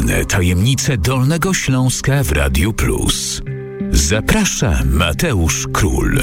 Podziemne tajemnice Dolnego Śląska w Radiu Plus. Zaprasza Mateusz Król.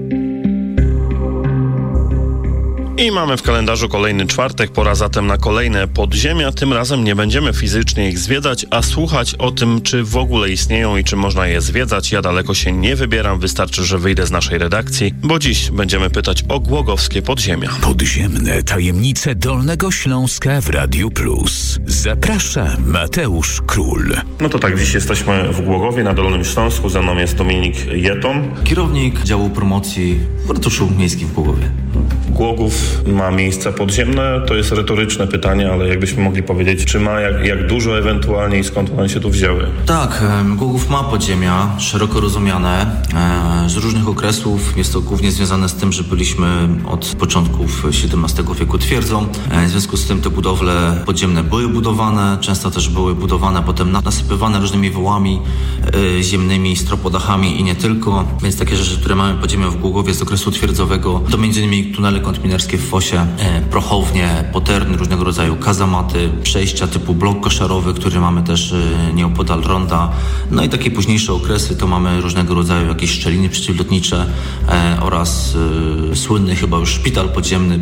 I mamy w kalendarzu kolejny czwartek, pora zatem na kolejne podziemia. Tym razem nie będziemy fizycznie ich zwiedzać, a słuchać o tym, czy w ogóle istnieją i czy można je zwiedzać. Ja daleko się nie wybieram, wystarczy, że wyjdę z naszej redakcji, bo dziś będziemy pytać o głogowskie podziemia. Podziemne tajemnice Dolnego Śląska w Radiu Plus. Zaprasza Mateusz Król. No to tak, dziś jesteśmy w Głogowie na Dolnym Śląsku. Za mną jest Dominik Jeton, kierownik działu promocji w ratuszu miejskim w Głogowie. Głogów ma miejsca podziemne? To jest retoryczne pytanie, ale jakbyśmy mogli powiedzieć, czy ma, jak dużo ewentualnie i skąd one się tu wzięły? Tak, Głogów ma podziemia, szeroko rozumiane, z różnych okresów. Jest to głównie związane z tym, że byliśmy od początków XVII wieku twierdzą. W związku z tym te budowle podziemne były budowane, często też były budowane, potem nasypywane różnymi wołami ziemnymi, stropodachami i nie tylko. Więc takie rzeczy, które mamy podziemia w Głogowie z okresu twierdzowego, to m.in. tunele kątminerskie w Fosie, prochownie, poterny, różnego rodzaju kazamaty, przejścia typu blok koszarowy, który mamy też nieopodal ronda. No i takie późniejsze okresy to mamy różnego rodzaju jakieś szczeliny przeciwlotnicze oraz słynny chyba już szpital podziemny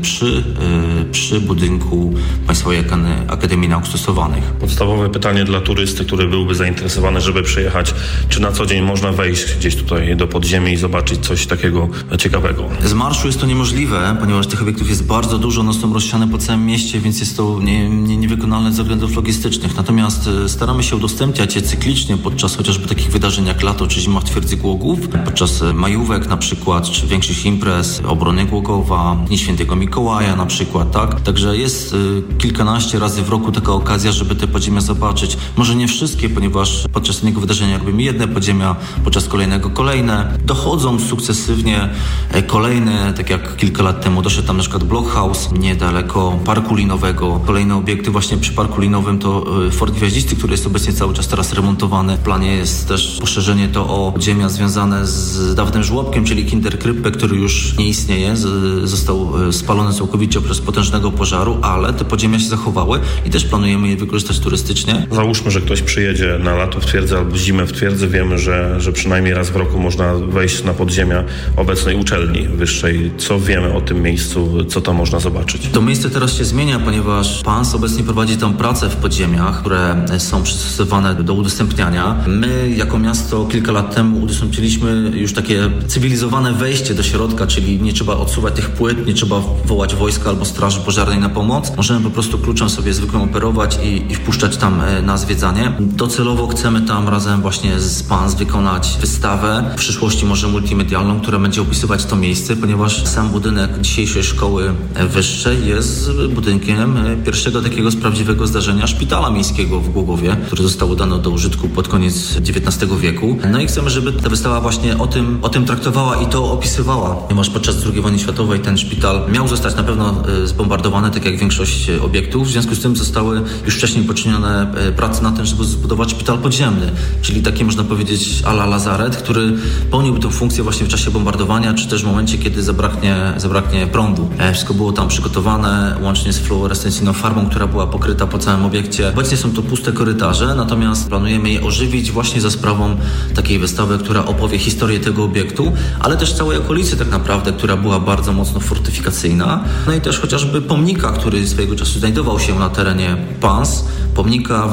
przy budynku Państwowej Akademii Nauk Stosowanych. Podstawowe pytanie dla turysty, który byłby zainteresowany, żeby przyjechać, czy na co dzień można wejść gdzieś tutaj do podziemi i zobaczyć coś takiego ciekawego? Z marszu jest to niemożliwe, ponieważ tych obiektów jest bardzo dużo, one są rozsiane po całym mieście, więc jest to niewykonalne ze względów logistycznych. Natomiast staramy się udostępniać je cyklicznie podczas chociażby takich wydarzeń jak lato czy zima w Twierdzy Głogów, podczas majówek na przykład, czy większych imprez, obrony Głogowa, Dni Świętego Mikołaja na przykład, tak? Także jest kilkanaście razy w roku taka okazja, żeby te podziemia zobaczyć. Może nie wszystkie, ponieważ podczas jednego wydarzenia robimy jedne podziemia, podczas kolejnego kolejne. Dochodzą sukcesywnie kolejne, tak jak kilka lat temu doszedł tam na przykład Blockhouse, niedaleko Parku Linowego. Kolejne obiekty właśnie przy Parku Linowym to Fort Gwiaździsty, który jest obecnie cały czas teraz remontowany. W planie jest też poszerzenie to o podziemia związane z dawnym żłobkiem, czyli Kinderkryppę, który już nie istnieje. Został spalony całkowicie przez potężnego pożaru, ale te podziemia się zachowały i też planujemy je wykorzystać turystycznie. Załóżmy, że ktoś przyjedzie na lato w Twierdzę albo zimę w Twierdzę. Wiemy, że przynajmniej raz w roku można wejść na podziemia obecnej uczelni wyższej. Co wiemy o tym miejscu? Co tam można zobaczyć? To miejsce teraz się zmienia, ponieważ PANS obecnie prowadzi tam prace w podziemiach, które są przystosowane do udostępniania. My jako miasto kilka lat temu udostępniliśmy już takie cywilizowane wejście do środka, czyli nie trzeba odsuwać tych płyt, nie trzeba wołać wojska albo straży pożarnej na pomoc. Możemy po prostu kluczem sobie zwykłym operować i wpuszczać tam na zwiedzanie. Docelowo chcemy tam razem właśnie z PANS wykonać wystawę, w przyszłości może multimedialną, która będzie opisywać to miejsce, ponieważ sam budynek dzisiejszej szkoły wyższej jest budynkiem pierwszego takiego prawdziwego zdarzenia szpitala miejskiego w Głogowie, który został dany do użytku pod koniec XIX wieku. No i chcemy, żeby ta wystawa właśnie o tym traktowała i to opisywała, ponieważ podczas II wojny światowej ten szpital miał zostać na pewno zbombardowany, tak jak większość obiektów. W związku z tym zostały już wcześniej poczynione prace na tym, żeby zbudować szpital podziemny, czyli taki można powiedzieć à la lazaret, który pełniłby tę funkcję właśnie w czasie bombardowania, czy też w momencie, kiedy zabraknie prądu. Wszystko było tam przygotowane, łącznie z fluorescencyjną farbą, która była pokryta po całym obiekcie. Obecnie są to puste korytarze, natomiast planujemy je ożywić właśnie za sprawą takiej wystawy, która opowie historię tego obiektu, ale też całej okolicy tak naprawdę, która była bardzo mocno fortyfikacyjna. No i też chociażby pomnika, który swojego czasu znajdował się na terenie PANS, pomnika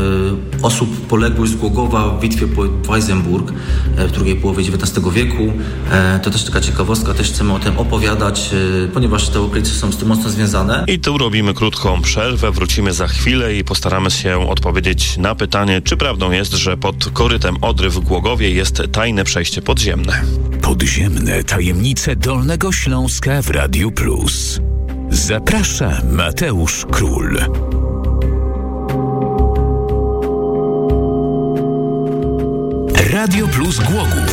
osób poległych z Głogowa w bitwie pod Weissenburg w drugiej połowie XIX wieku. To też taka ciekawostka, też chcemy o tym opowiadać, ponieważ te okolice są z tym mocno związane. I tu robimy krótką przerwę, wrócimy za chwilę i postaramy się odpowiedzieć na pytanie, czy prawdą jest, że pod korytem Odry w Głogowie jest tajne przejście podziemne. Podziemne tajemnice Dolnego Śląska w Radiu Plus. Zaprasza Mateusz Król. Radio Plus Głogów